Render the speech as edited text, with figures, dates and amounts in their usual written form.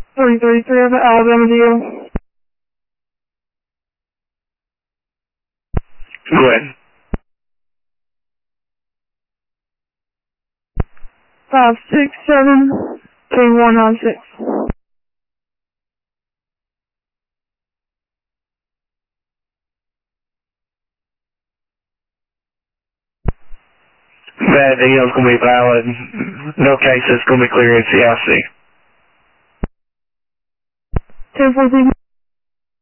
4033 of Alabama deal. Go ahead. 567-3196. That deal's going to be valid. No case that's going to be clear in CIC. 1014.